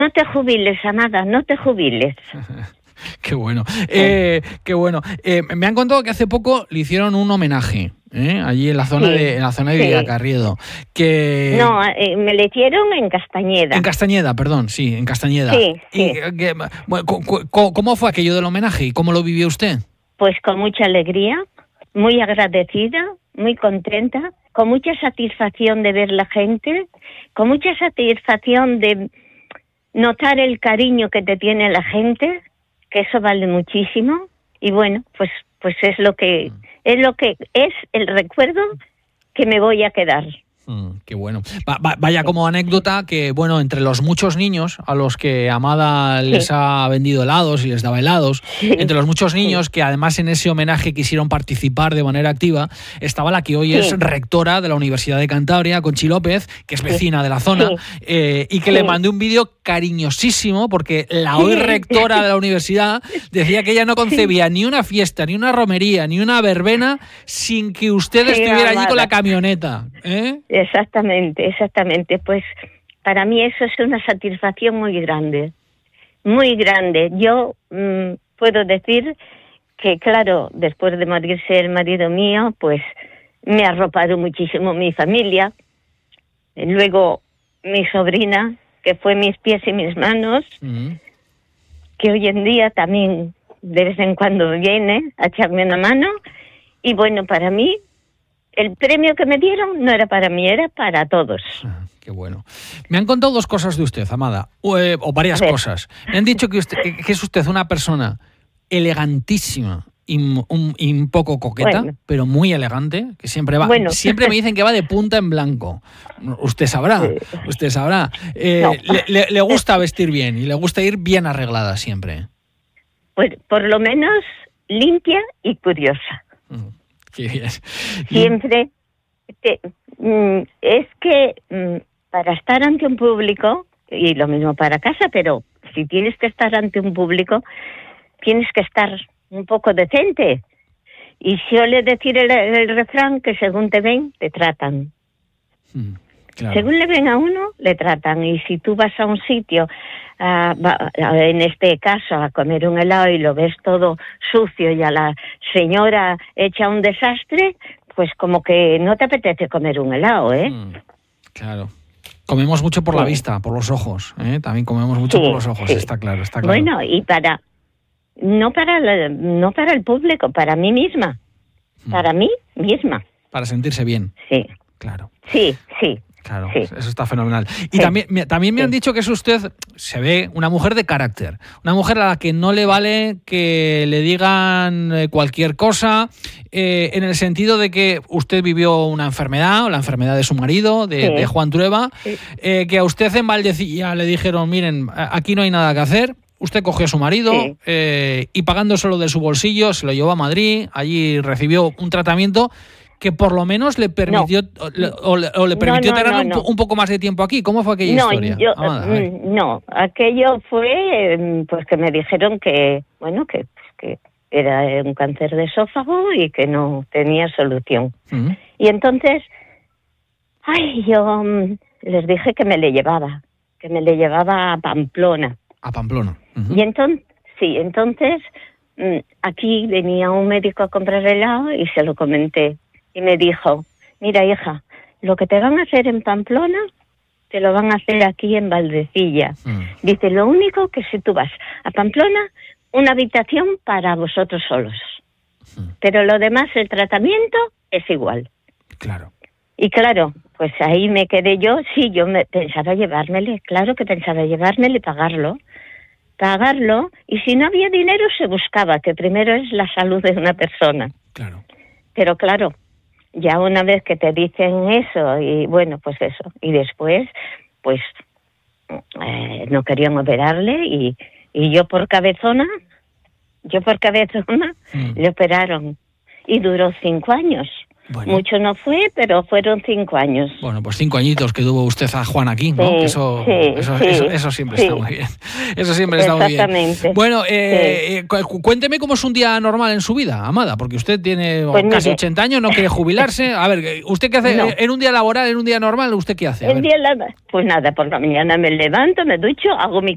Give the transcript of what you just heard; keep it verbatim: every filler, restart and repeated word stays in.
No te jubiles, Amada, no te jubiles. Qué bueno, eh, qué bueno. Eh, me han contado que hace poco le hicieron un homenaje, ¿eh? Allí en la zona Sí, de en la zona de sí. Villacarriedo. Que No, eh, me le hicieron en Castañeda. en Castañeda, perdón, sí, en Castañeda. Sí, sí. Y, que, bueno, ¿cómo fue aquello del homenaje y cómo lo vivió usted? Pues con mucha alegría, muy agradecida, muy contenta, con mucha satisfacción de ver la gente, con mucha satisfacción de notar el cariño que te tiene la gente, que eso vale muchísimo. Y bueno, pues pues es lo que es lo que es el recuerdo que me voy a quedar. Mm, qué bueno. Va, va, vaya como anécdota que, bueno, entre los muchos niños a los que Amada les sí. ha vendido helados y les daba helados, sí. entre los muchos niños sí. que además en ese homenaje quisieron participar de manera activa, estaba la que hoy sí. es rectora de la Universidad de Cantabria, Conchi López, que es vecina sí. de la zona, sí. eh, y que sí. le mandé un vídeo cariñosísimo porque la hoy rectora de la universidad decía que ella no concebía sí. ni una fiesta, ni una romería, ni una verbena sin que usted sí, estuviera allí con la camioneta, ¿eh? Exactamente, exactamente. Pues para mí eso es una satisfacción muy grande, muy grande. Yo mmm, puedo decir que, claro, después de morirse el marido mío, pues me arroparon muchísimo mi familia. Luego mi sobrina, que fue mis pies y mis manos, uh-huh. que hoy en día también de vez en cuando viene a echarme una mano. Y bueno, para mí el premio que me dieron no era para mí, era para todos. Ah, qué bueno. Me han contado dos cosas de usted, Amada, o, eh, o varias cosas. Me han dicho que, usted, que es usted una persona elegantísima y un, y un poco coqueta, bueno. pero muy elegante, que siempre va. Bueno. Siempre me dicen que va de punta en blanco. Usted sabrá, usted sabrá. Eh, no. le, le, le gusta vestir bien y le gusta ir bien arreglada siempre. Pues por lo menos limpia y curiosa. Mm. Qué bien. Siempre te, mm, es que mm, para estar ante un público, y lo mismo para casa, pero si tienes que estar ante un público, tienes que estar un poco decente. Y suele decir el, el refrán que según te ven, te tratan. Mm, claro. Según le ven a uno, le tratan. Y si tú vas a un sitio, Uh, en este caso a comer un helado y lo ves todo sucio y a la señora hecha un desastre, pues como que no te apetece comer un helado, ¿eh? Mm, claro. Comemos mucho por sí. la vista, por los ojos, ¿eh? También comemos mucho sí, por los ojos, sí. está claro, está claro. Bueno, y para no para la, no para el público, para mí misma, mm. para mí misma. Para sentirse bien. Sí. Claro. Sí, sí. Claro, sí. eso está fenomenal. Y sí. también, también me sí. han dicho que es usted, se ve, una mujer de carácter. Una mujer a la que no le vale que le digan cualquier cosa, eh, en el sentido de que usted vivió una enfermedad, o la enfermedad de su marido, de, sí. de Juan Trueba, sí. eh, que a usted en Valdecilla le dijeron, miren, aquí no hay nada que hacer. Usted cogió a su marido sí. eh, y pagándoselo de su bolsillo, se lo llevó a Madrid, allí recibió un tratamiento que por lo menos le permitió no. o, le, o le permitió no, no, tener no, un, no. un poco más de tiempo aquí. ¿Cómo fue aquella no, historia? Yo, Amada, no, aquello fue pues que me dijeron que, bueno, que, que era un cáncer de esófago y que no tenía solución. Uh-huh. Y entonces, ay, yo um, les dije que me le llevaba, que me le llevaba a Pamplona. A Pamplona. Uh-huh. Y entonces, sí, entonces aquí venía un médico a comprar helado y se lo comenté. Y me dijo, mira hija, lo que te van a hacer en Pamplona, te lo van a hacer aquí en Valdecilla. Mm. Dice, lo único que si tú vas a Pamplona, una habitación para vosotros solos. Mm. Pero lo demás, el tratamiento es igual. Claro. Y claro, pues ahí me quedé yo, sí, yo me pensaba llevármele, claro que pensaba llevármele y pagarlo. Pagarlo, y si no había dinero se buscaba, que primero es la salud de una persona. Claro. Pero claro, ya una vez que te dicen eso, y bueno, pues eso, y después, pues eh, no querían operarle, y, y yo por cabezona, yo por cabezona, mm. le operaron, y duró cinco años. Bueno. Mucho no fue, pero fueron cinco años. Bueno, pues cinco añitos que tuvo usted a Juan aquí, ¿no? Sí, eso, sí, eso, sí, eso, eso siempre sí. está muy bien. Eso siempre está muy bien. Exactamente. Bueno, eh, sí. cu- cuénteme cómo es un día normal en su vida, Amada, porque usted tiene pues casi mire. ochenta años, no quiere jubilarse. A ver, ¿usted qué hace? No. En un día laboral, en un día normal, ¿usted qué hace? El día la... Pues nada, por la mañana me levanto, me ducho, hago mi